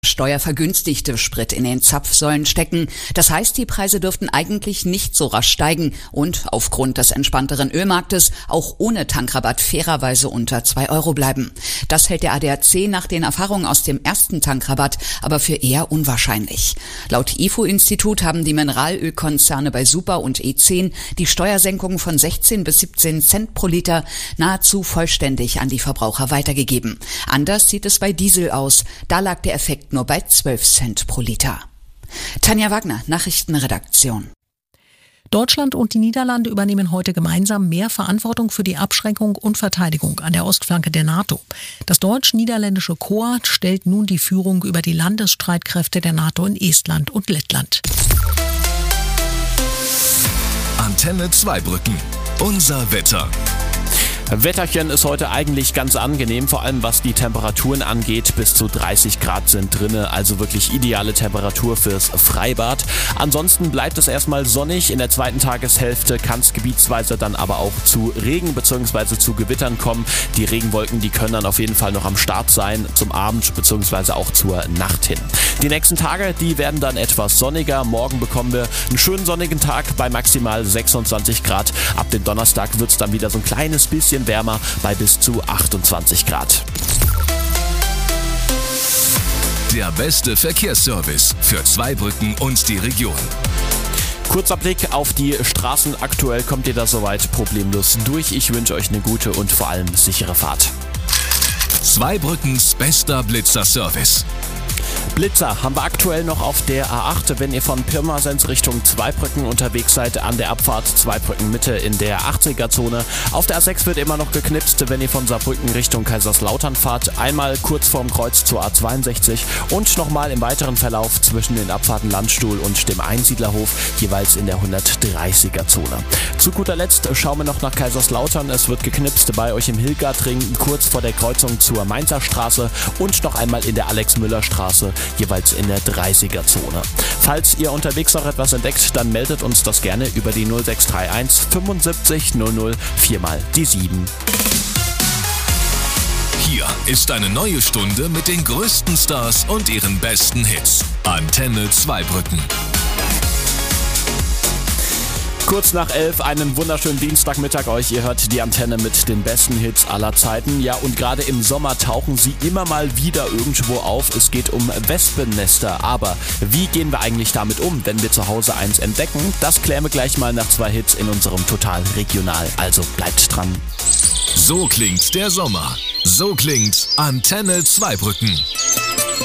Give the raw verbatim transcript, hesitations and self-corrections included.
Steuervergünstigte Sprit in den Zapfsäulen stecken. Das heißt, die Preise dürften eigentlich nicht so rasch steigen und aufgrund des entspannteren Ölmarktes auch ohne Tankrabatt fairerweise unter zwei Euro bleiben. Das hält der A D A C nach den Erfahrungen aus dem ersten Tankrabatt aber für eher unwahrscheinlich. Laut I F O-Institut haben die Mineralölkonzerne bei Super und E zehn die Steuersenkung von sechzehn bis siebzehn Cent pro Liter nahezu vollständig an die Verbraucher weitergegeben. Anders sieht es bei Diesel aus. Da lag der Effekt nur bei zwölf Cent pro Liter. Tanja Wagner, Nachrichtenredaktion. Deutschland und die Niederlande übernehmen heute gemeinsam mehr Verantwortung für die Abschreckung und Verteidigung an der Ostflanke der NATO. Das deutsch-niederländische Korps stellt nun die Führung über die Landesstreitkräfte der NATO in Estland und Lettland. Antenne Zweibrücken. Unser Wetter. Wetterchen ist heute eigentlich ganz angenehm, vor allem was die Temperaturen angeht. Bis zu dreißig Grad sind drinne, also wirklich ideale Temperatur fürs Freibad. Ansonsten bleibt es erstmal sonnig. In der zweiten Tageshälfte kann es gebietsweise dann aber auch zu Regen bzw. zu Gewittern kommen. Die Regenwolken, die können dann auf jeden Fall noch am Start sein zum Abend bzw. auch zur Nacht hin. Die nächsten Tage, die werden dann etwas sonniger. Morgen bekommen wir einen schönen sonnigen Tag bei maximal sechsundzwanzig Grad. Ab dem Donnerstag wird es dann wieder so ein kleines bisschen wärmer bei bis zu achtundzwanzig Grad. Der beste Verkehrsservice für Zweibrücken und die Region. Kurzer Blick auf die Straßen. Aktuell kommt ihr da soweit problemlos durch. Ich wünsche euch eine gute und vor allem sichere Fahrt. Zweibrückens bester Blitzer-Service. Blitzer haben wir aktuell noch auf der A acht, wenn ihr von Pirmasens Richtung Zweibrücken unterwegs seid, an der Abfahrt Zweibrücken Mitte in der achtziger-Zone. Auf der A sechs wird immer noch geknipst, wenn ihr von Saarbrücken Richtung Kaiserslautern fahrt. Einmal kurz vorm Kreuz zur A zweiundsechzig und nochmal im weiteren Verlauf zwischen den Abfahrten Landstuhl und dem Einsiedlerhof, jeweils in der hundertdreißiger-Zone. Zu guter Letzt schauen wir noch nach Kaiserslautern. Es wird geknipst bei euch im Hilgertring, kurz vor der Kreuzung zur Mainzer Straße und noch einmal in der Alex-Müller-Straße, jeweils in der dreißiger-Zone. Falls ihr unterwegs noch etwas entdeckt, dann meldet uns das gerne über die null sechs drei eins fünfundsiebzig null null vier mal die sieben. Hier ist eine neue Stunde mit den größten Stars und ihren besten Hits. Antenne Zweibrücken. Kurz nach elf, einen wunderschönen Dienstagmittag euch. Ihr hört die Antenne mit den besten Hits aller Zeiten. Ja, und gerade im Sommer tauchen sie immer mal wieder irgendwo auf. Es geht um Wespennester. Aber wie gehen wir eigentlich damit um, wenn wir zu Hause eins entdecken? Das klären wir gleich mal nach zwei Hits in unserem Total Regional. Also bleibt dran. So klingt der Sommer. So klingt Antenne Zweibrücken.